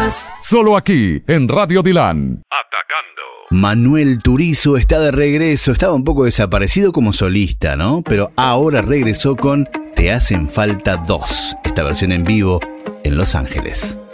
más. Solo aquí, en Radio Dilan. Manuel Turizo está de regreso. Estaba un poco desaparecido como solista, ¿no? Pero ahora regresó con Te hacen falta dos, esta versión en vivo en Los Ángeles.